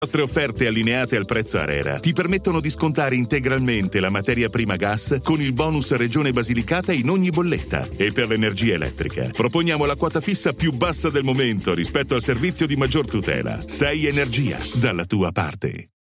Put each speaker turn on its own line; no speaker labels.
Le nostre offerte allineate al prezzo ARERA ti permettono di scontare integralmente la materia prima gas con il bonus Regione Basilicata in ogni bolletta. E per l'energia elettrica proponiamo la quota fissa più bassa del momento rispetto al servizio di maggior tutela. 6 Energia, dalla tua parte.